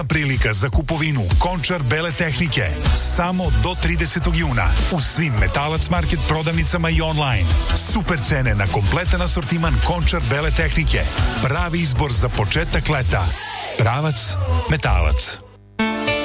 Prilika za kupovinu Končar bele tehnike samo do 30. juna u svim Metalac Market prodavnicama i online. Super cene na kompletan asortiman Končar bele tehnike. Pravi izbor za početak leta. Pravac Metalac.